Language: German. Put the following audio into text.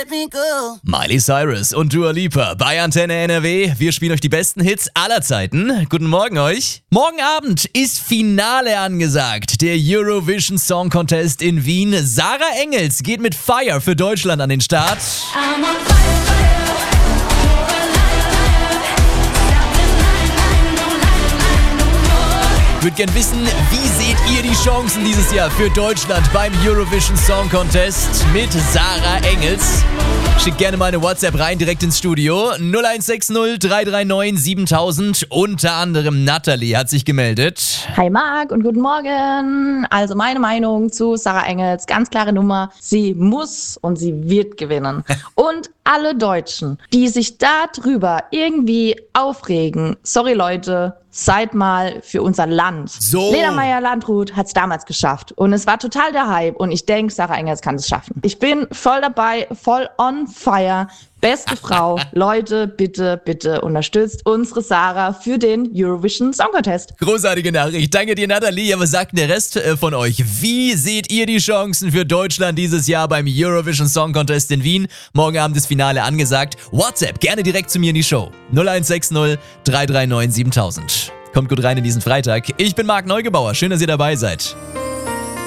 let me go. Miley Cyrus und Dua Lipa bei Antenne NRW. Wir spielen euch die besten Hits aller Zeiten. Guten Morgen euch. Morgen Abend ist Finale angesagt. Der Eurovision Song Contest in Wien. Sarah Engels geht mit Fire für Deutschland an den Start. I'm on fire, fire. You're a liar, liar. Stop the lie, no lie, no more. Ich würde gern wissen, wie seht ihr die Chancen dieses Jahr für Deutschland beim Eurovision Song Contest mit Sarah Engels? Schickt gerne mal eine WhatsApp rein, direkt ins Studio. 0160 339 7000. Unter anderem Natalie hat sich gemeldet. Hi Marc und guten Morgen. Also meine Meinung zu Sarah Engels, ganz klare Nummer. Sie muss und sie wird gewinnen. Und alle Deutschen, die sich darüber irgendwie aufregen, sorry Leute, seid mal für unser Land. So. Lena Meyer-Landrut hat es damals geschafft und es war total der Hype und ich denke, Sarah Engels kann es schaffen. Ich bin voll dabei, voll on fire. Beste Frau, Leute, bitte, bitte unterstützt unsere Sarah für den Eurovision Song Contest. Großartige Nachricht. Danke dir, Natalie. Aber was sagt der Rest von euch? Wie seht ihr die Chancen für Deutschland dieses Jahr beim Eurovision Song Contest in Wien? Morgen Abend ist Finale angesagt. WhatsApp gerne direkt zu mir in die Show. 0160 339 7000. Kommt gut rein in diesen Freitag. Ich bin Marc Neugebauer. Schön, dass ihr dabei seid.